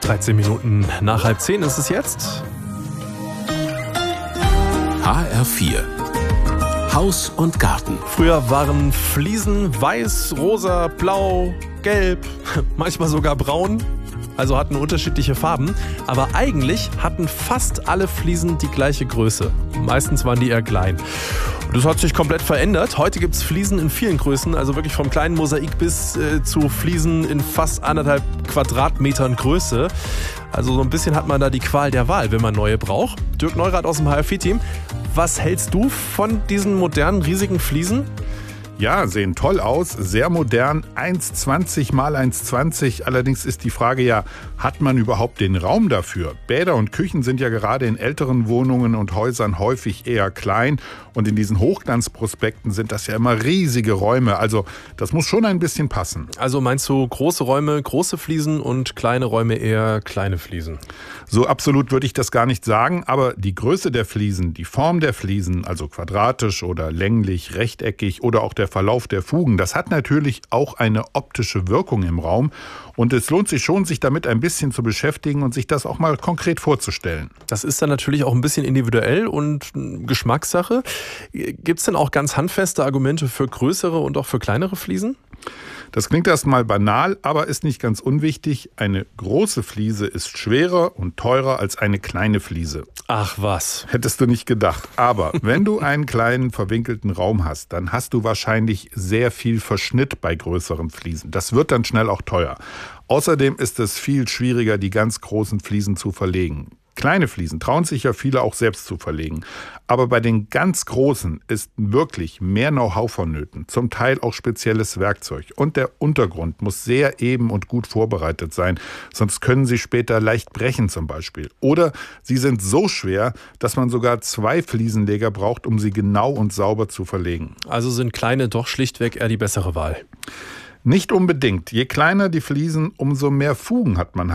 13 Minuten nach 9:30 ist es jetzt. HR4 Haus und Garten. Früher waren Fliesen weiß, rosa, blau, gelb, manchmal sogar braun. Also hatten unterschiedliche Farben. Aber eigentlich hatten fast alle Fliesen die gleiche Größe. Meistens waren die eher klein. Und das hat sich komplett verändert. Heute gibt es Fliesen in vielen Größen, also wirklich vom kleinen Mosaik bis zu Fliesen in fast 1,5 Quadratmetern Größe. Also so ein bisschen hat man da die Qual der Wahl, wenn man neue braucht. Dirk Neurath aus dem HR4-Team. Was hältst du von diesen modernen, riesigen Fliesen? Ja, sehen toll aus, sehr modern, 1,20 mal 1,20. Allerdings ist die Frage ja, hat man überhaupt den Raum dafür? Bäder und Küchen sind ja gerade in älteren Wohnungen und Häusern häufig eher klein. Und in diesen Hochglanzprospekten sind das ja immer riesige Räume. Also das muss schon ein bisschen passen. Also meinst du große Räume, große Fliesen und kleine Räume eher kleine Fliesen? So absolut würde ich das gar nicht sagen, aber die Größe der Fliesen, die Form der Fliesen, also quadratisch oder länglich, rechteckig oder auch der Verlauf der Fugen, das hat natürlich auch eine optische Wirkung im Raum. Und es lohnt sich schon, sich damit ein bisschen zu beschäftigen und sich das auch mal konkret vorzustellen. Das ist dann natürlich auch ein bisschen individuell und Geschmackssache. Gibt es denn auch ganz handfeste Argumente für größere und auch für kleinere Fliesen? Das klingt erstmal banal, aber ist nicht ganz unwichtig. Eine große Fliese ist schwerer und teurer als eine kleine Fliese. Ach was. Hättest du nicht gedacht. Aber wenn du einen kleinen verwinkelten Raum hast, dann hast du wahrscheinlich sehr viel Verschnitt bei größeren Fliesen. Das wird dann schnell auch teuer. Außerdem ist es viel schwieriger, die ganz großen Fliesen zu verlegen. Kleine Fliesen trauen sich ja viele auch selbst zu verlegen. Aber bei den ganz großen ist wirklich mehr Know-how vonnöten, zum Teil auch spezielles Werkzeug. Und der Untergrund muss sehr eben und gut vorbereitet sein, sonst können sie später leicht brechen zum Beispiel. Oder sie sind so schwer, dass man sogar 2 Fliesenleger braucht, um sie genau und sauber zu verlegen. Also sind kleine doch schlichtweg eher die bessere Wahl? Nicht unbedingt. Je kleiner die Fliesen, umso mehr Fugen hat man